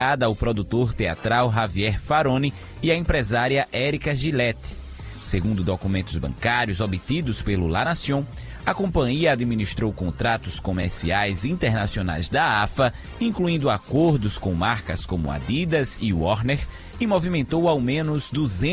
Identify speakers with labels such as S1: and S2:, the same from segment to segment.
S1: ao produtor teatral Javier Faroni e à empresária Érica Gillette. Segundo documentos bancários obtidos pelo La Nación, a companhia administrou contratos comerciais internacionais da AFA, incluindo acordos com marcas como Adidas e Warner, e movimentou ao menos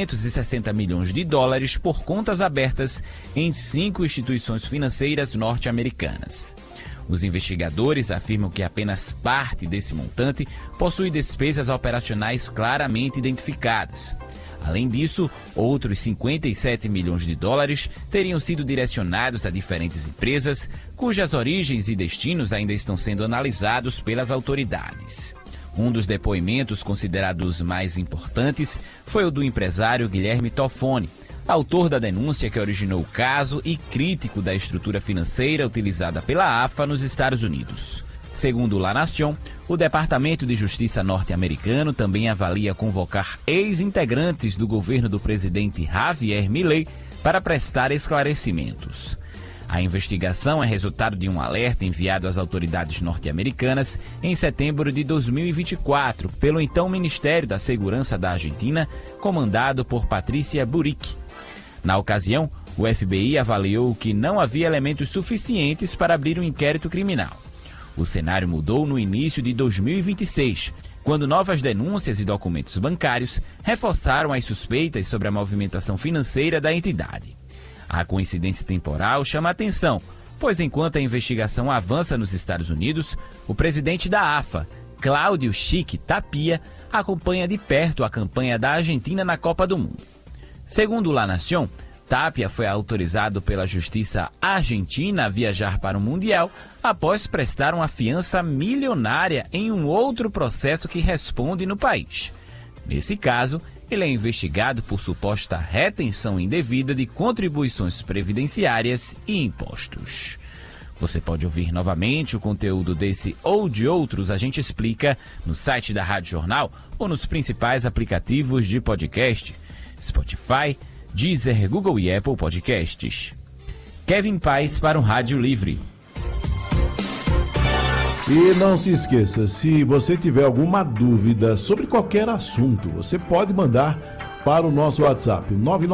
S1: 260 milhões de dólares por contas abertas em 5 instituições financeiras norte-americanas. Os investigadores afirmam que apenas parte desse montante possui despesas operacionais claramente identificadas. Além disso, outros 57 milhões de dólares teriam sido direcionados a diferentes empresas, cujas origens e destinos ainda estão sendo analisados pelas autoridades. Um dos depoimentos considerados mais importantes foi o do empresário Guilherme Toffoni, autor da denúncia que originou o caso e crítico da estrutura financeira utilizada pela AFA nos Estados Unidos. Segundo o La Nación, o Departamento de Justiça norte-americano também avalia convocar ex-integrantes do governo do presidente Javier Milei para prestar esclarecimentos. A investigação é resultado de um alerta enviado às autoridades norte-americanas em setembro de 2024 pelo então Ministério da Segurança da Argentina, comandado por Patrícia Burik. Na ocasião, o FBI avaliou que não havia elementos suficientes para abrir um inquérito criminal. O cenário mudou no início de 2026, quando novas denúncias e documentos bancários reforçaram as suspeitas sobre a movimentação financeira da entidade. A coincidência temporal chama a atenção, pois enquanto a investigação avança nos Estados Unidos, o presidente da AFA, Cláudio Chique Tapia, acompanha de perto a campanha da Argentina na Copa do Mundo. Segundo o La Nación, Tapia foi autorizado pela Justiça Argentina a viajar para o Mundial após prestar uma fiança milionária em um outro processo que responde no país. Nesse caso, ele é investigado por suposta retenção indevida de contribuições previdenciárias e impostos. Você pode ouvir novamente o conteúdo desse ou de outros A Gente Explica no site da Rádio Jornal ou nos principais aplicativos de podcast, Spotify, Deezer, Google e Apple Podcasts. Kevin Paes para o Rádio Livre.
S2: E não se esqueça, se você tiver alguma dúvida sobre qualquer assunto, você pode mandar para o nosso WhatsApp,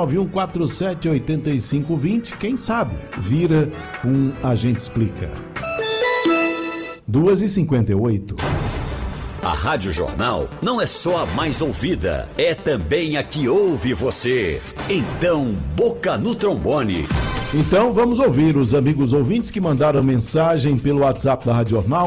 S2: 991478520. Quem sabe vira um A Gente Explica. 2h58.
S3: A Rádio Jornal não é só a mais ouvida, é também a que ouve você. Então, boca no trombone.
S2: Então, vamos ouvir os amigos ouvintes que mandaram mensagem pelo WhatsApp da Rádio Jornal,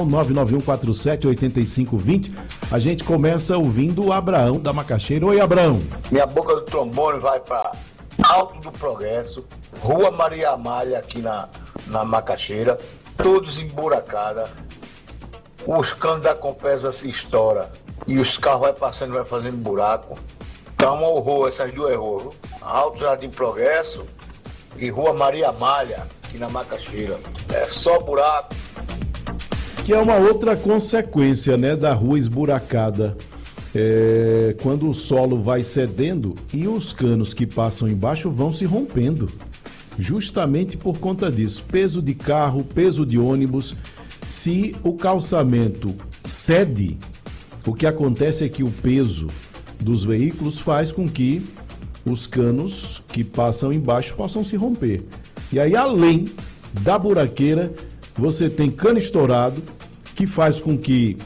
S2: 991478520. A gente começa ouvindo o Abraão da Macaxeira. Oi, Abraão.
S4: Minha boca do trombone vai para Alto do Progresso, Rua Maria Amália, aqui na Macaxeira, todos emburacados. Os canos da Compesa se estouram e os carros vai passando, vai fazendo buraco. Então, um horror, essas duas horror. Alto Jardim Progresso e Rua Maria Amália, aqui na Macaxeira. É só buraco.
S2: Que é uma outra consequência, né, da rua esburacada. Quando o solo vai cedendo e os canos que passam embaixo vão se rompendo. Justamente por conta disso. Peso de carro, peso de ônibus. Se o calçamento cede, o que acontece é que o peso dos veículos faz com que os canos que passam embaixo possam se romper. E aí, além da buraqueira, você tem cano estourado, que faz com que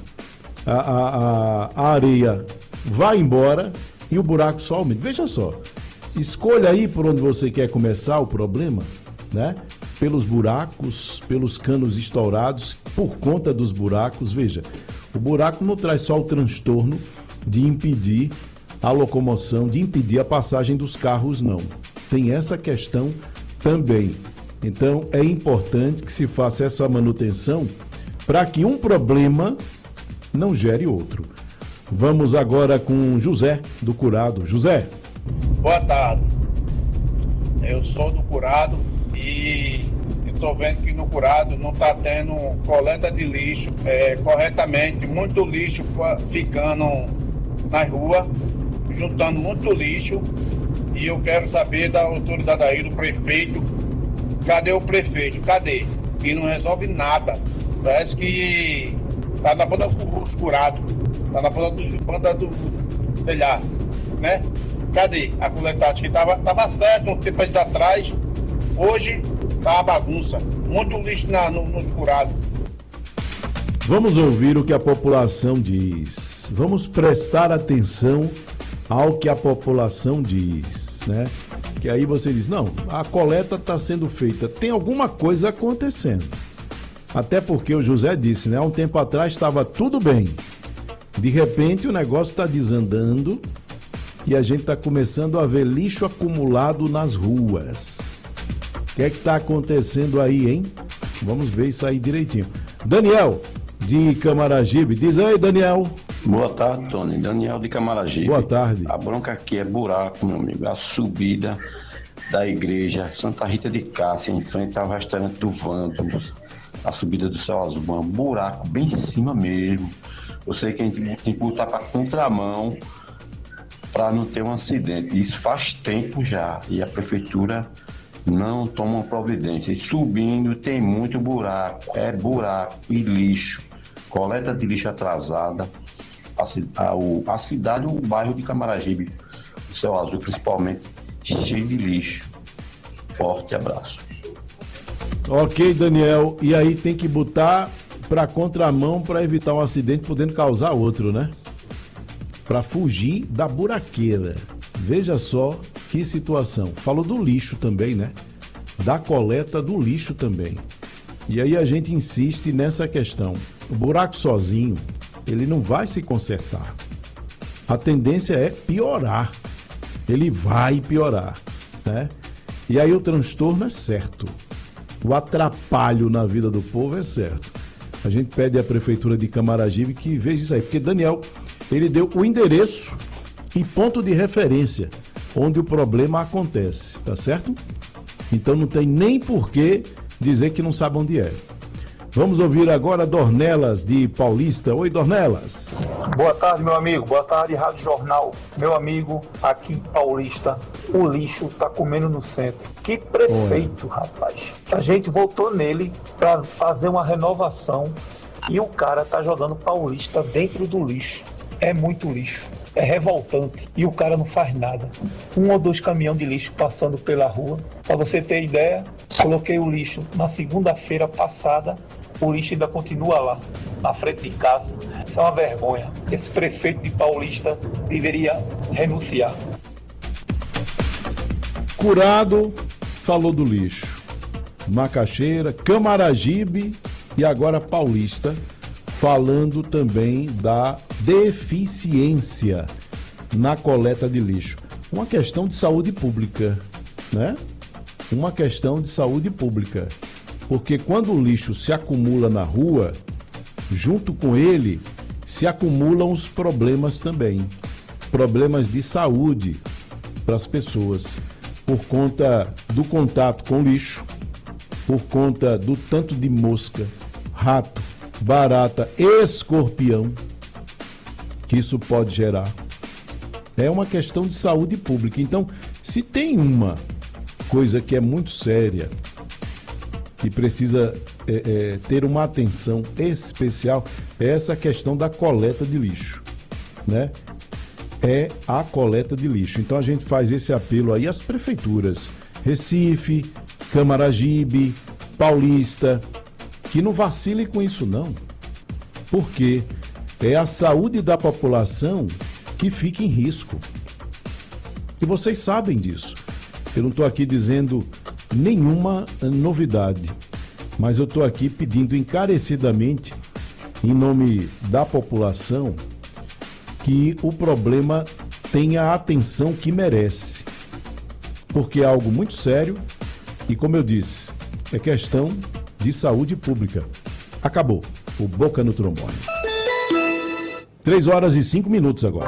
S2: a areia vá embora e o buraco só aumente. Veja só, escolha aí por onde você quer começar o problema, né? Pelos buracos, pelos canos estourados, por conta dos buracos. Veja, o buraco não traz só o transtorno de impedir a locomoção, de impedir a passagem dos carros, não. Tem essa questão também. Então, é importante que se faça essa manutenção para que um problema não gere outro. Vamos agora com José, do Curado. José.
S5: Boa tarde. Eu sou do Curado e estou vendo que no Curado não está tendo coleta de lixo corretamente. Muito lixo ficando na rua, juntando muito lixo. E eu quero saber da autoridade aí, do prefeito. Cadê o prefeito? Cadê? Que não resolve nada. Parece que tá na banda dos Curados. Tá na ponta do telhado, né? Cadê a coletagem? Que tava certo um tempo atrás, hoje tá uma bagunça. Muito lixo nos curados.
S2: Vamos ouvir o que a população diz. Vamos prestar atenção ao que a população diz, né? Que aí você diz, não, a coleta está sendo feita, tem alguma coisa acontecendo. Até porque o José disse, né? Há um tempo atrás estava tudo bem. De repente o negócio está desandando e a gente está começando a ver lixo acumulado nas ruas. O que é que está acontecendo aí, hein? Vamos ver isso aí direitinho. Daniel, de Camaragibe. Diz aí, Daniel.
S6: Boa tarde, Tony. Daniel de Camaragibe.
S2: Boa tarde.
S6: A bronca aqui é buraco, meu amigo. A subida da igreja Santa Rita de Cássia, em frente ao restaurante do Vântalos. A subida do Céu Azul. Um buraco bem em cima mesmo. Eu sei que a gente tem que botar para contramão para não ter um acidente. Isso faz tempo já. E a prefeitura não toma providência. E subindo tem muito buraco. É buraco e lixo. Coleta de lixo atrasada. A cidade, o bairro de Camaragibe, o Céu Azul principalmente, cheio de lixo. Forte abraço.
S2: Ok, Daniel. E aí tem que botar para contramão para evitar um acidente podendo causar outro, né? Para fugir da buraqueira. Veja só que situação. Falou do lixo também, né? Da coleta do lixo também. E aí a gente insiste nessa questão. O buraco sozinho, ele não vai se consertar. A tendência é piorar. Ele vai piorar, né? E aí o transtorno é certo. O atrapalho na vida do povo é certo. A gente pede à Prefeitura de Camaragibe que veja isso aí, porque Daniel, ele deu o endereço e ponto de referência onde o problema acontece, tá certo? Então não tem nem por que dizer que não sabe onde é. Vamos ouvir agora Dornelas de Paulista. Oi, Dornelas.
S7: Boa tarde, meu amigo. Boa tarde, Rádio Jornal. Meu amigo, aqui em Paulista, o lixo tá comendo no centro. Que prefeito, rapaz. A gente votou nele para fazer uma renovação e o cara tá jogando Paulista dentro do lixo. É muito lixo. É revoltante. E o cara não faz nada. 1 ou 2 caminhões de lixo passando pela rua. Para você ter ideia, coloquei o lixo na segunda-feira passada. O lixo ainda continua lá, na frente de casa. Isso é uma vergonha. Esse prefeito de Paulista deveria renunciar.
S2: Curado falou do lixo. Macaxeira, Camaragibe e agora Paulista, falando também da deficiência na coleta de lixo. Uma questão de saúde pública, né? Uma questão de saúde pública. Porque quando o lixo se acumula na rua, junto com ele se acumulam os problemas também. Problemas de saúde para as pessoas. Por conta do contato com o lixo, por conta do tanto de mosca, rato, barata, escorpião que isso pode gerar. É uma questão de saúde pública. Então, se tem uma coisa que é muito séria, que precisa ter uma atenção especial, é essa questão da coleta de lixo, né? É a coleta de lixo. Então a gente faz esse apelo aí às prefeituras, Recife, Camaragibe, Paulista, que não vacile com isso não, porque é a saúde da população que fica em risco. E vocês sabem disso. Eu não estou aqui dizendo nenhuma novidade, mas eu estou aqui pedindo encarecidamente, em nome da população, que o problema tenha a atenção que merece, porque é algo muito sério e, como eu disse, é questão de saúde pública. Acabou o Boca no Trombone. 3h05 agora.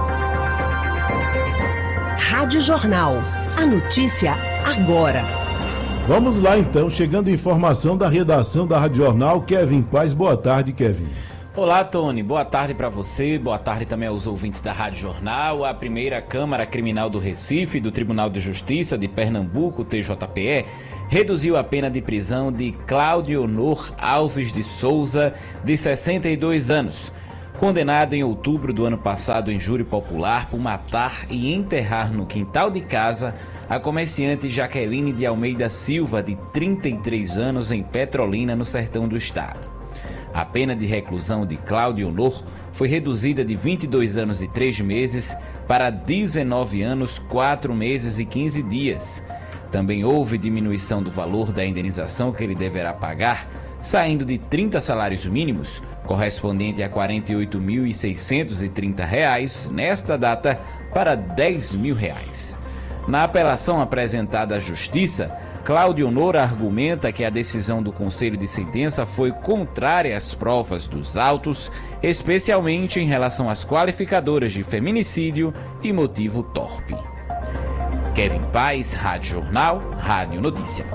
S8: Rádio Jornal. A notícia agora.
S2: Vamos lá então, chegando informação da redação da Rádio Jornal, Kevin Paz. Boa tarde, Kevin.
S1: Olá, Tony. Boa tarde para você. Boa tarde também aos ouvintes da Rádio Jornal. A primeira Câmara Criminal do Recife, do Tribunal de Justiça de Pernambuco, TJPE, reduziu a pena de prisão de Cláudio Honor Alves de Souza, de 62 anos. condenado em outubro do ano passado em júri popular por matar e enterrar no quintal de casa a comerciante Jaqueline de Almeida Silva, de 33 anos, em Petrolina, no sertão do estado. A pena de reclusão de Cláudio Honor foi reduzida de 22 anos e 3 meses para 19 anos, 4 meses e 15 dias. Também houve diminuição do valor da indenização que ele deverá pagar, saindo de 30 salários mínimos, correspondente a R$ 48.630 nesta data, para R$ 10.000. Na apelação apresentada à Justiça, Cláudio Honor argumenta que a decisão do Conselho de Sentença foi contrária às provas dos autos, especialmente em relação às qualificadoras de feminicídio e motivo torpe. Kevin Paz, Rádio Jornal, Rádio Notícia.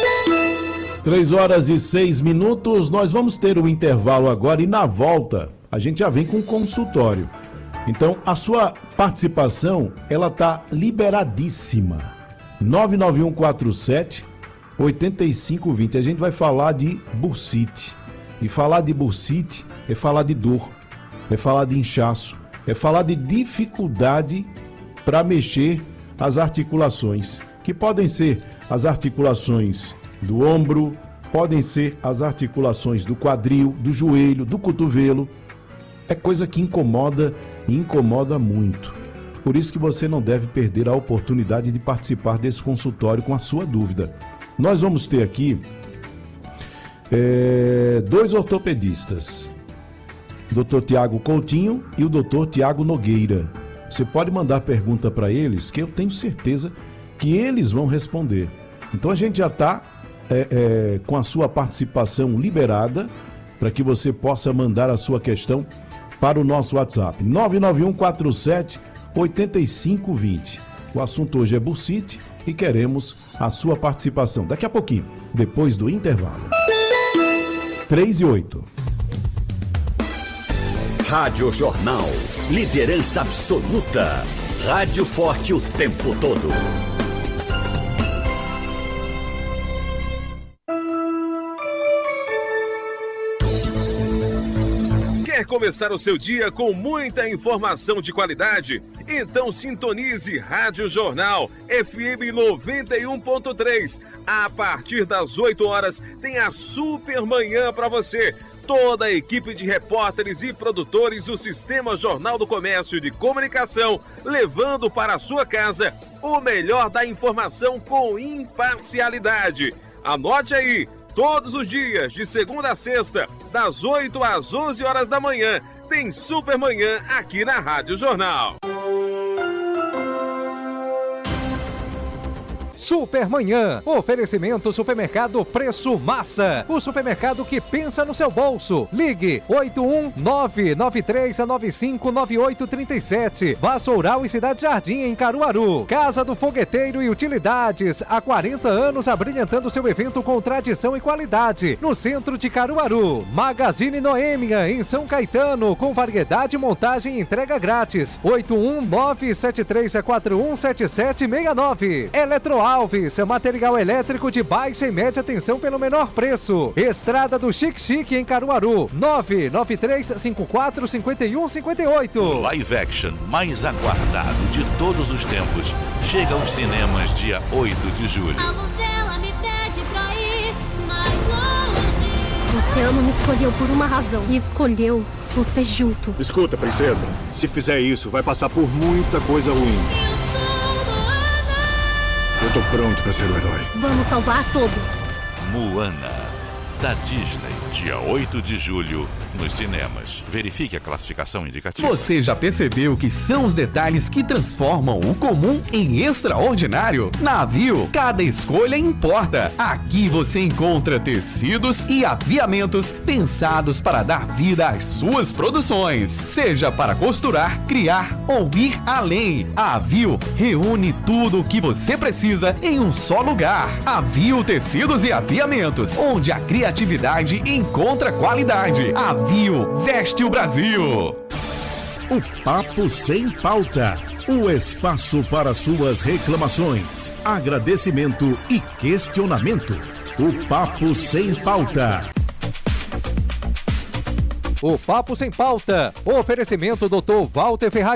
S2: 3h06, nós vamos ter o intervalo agora e na volta a gente já vem com o consultório. Então a sua participação, ela tá liberadíssima. 99147-8520. A gente vai falar de bursite. E falar de bursite é falar de dor, é falar de inchaço, é falar de dificuldade para mexer as articulações, que podem ser as articulações do ombro, podem ser as articulações do quadril, do joelho, do cotovelo. É coisa que incomoda e incomoda muito. Por isso que você não deve perder a oportunidade de participar desse consultório com a sua dúvida. Nós vamos ter aqui 2 ortopedistas, o Dr. Tiago Coutinho e o Dr. Tiago Nogueira. Você pode mandar pergunta para eles, que eu tenho certeza que eles vão responder. Então a gente já está com a sua participação liberada para que você possa mandar a sua questão para o nosso WhatsApp 99147-8520. O assunto hoje é bursite e queremos a sua participação. Daqui a pouquinho, depois do intervalo. 3:08.
S3: Rádio Jornal. Liderança absoluta. Rádio forte o tempo todo.
S9: Quer começar o seu dia com muita informação de qualidade? Então sintonize Rádio Jornal FM 91.3. A partir das 8 horas tem a Super Manhã para você. Toda a equipe de repórteres e produtores do Sistema Jornal do Comércio de Comunicação, levando para a sua casa o melhor da informação com imparcialidade. Anote aí, todos os dias, de segunda a sexta, das 8 às 11 horas da manhã, tem Super Manhã aqui na Rádio Jornal.
S10: Supermanhã, oferecimento Supermercado Preço Massa, o supermercado que pensa no seu bolso. Ligue 81993959837. Vassoural e Cidade Jardim, em Caruaru. Casa do Fogueteiro e Utilidades, há 40 anos abrilhantando seu evento com tradição e qualidade, no centro de Caruaru. Magazine Noêmia, em São Caetano, com variedade, montagem e entrega grátis. 81973417769. Eletroalves, material elétrico de baixa e média tensão pelo menor preço. Estrada do Chique em Caruaru, 993545158.
S11: O live action mais aguardado de todos os tempos chega aos cinemas dia 8 de julho.
S12: A luz dela me pede pra ir mais longe.
S13: O oceano me escolheu por uma razão e escolheu você junto.
S14: Escuta, princesa, se fizer isso vai passar por muita coisa ruim. Eu tô pronto pra ser o herói.
S13: Vamos salvar todos.
S11: Moana, da Disney, dia 8 de julho, nos cinemas. Verifique a classificação indicativa.
S15: Você já percebeu que são os detalhes que transformam o comum em extraordinário? Na Aviu, cada escolha importa. Aqui você encontra tecidos e aviamentos pensados para dar vida às suas produções. Seja para costurar, criar ou ir além. A Aviu reúne tudo o que você precisa em um só lugar. Aviu Tecidos e Aviamentos, onde a criatividade encontra qualidade. Aviu veste o Brasil.
S16: O Papo Sem Pauta. O espaço para suas reclamações, agradecimento e questionamento. O Papo Sem Pauta.
S10: O Papo Sem Pauta. Oferecimento Dr. Walter Ferraz.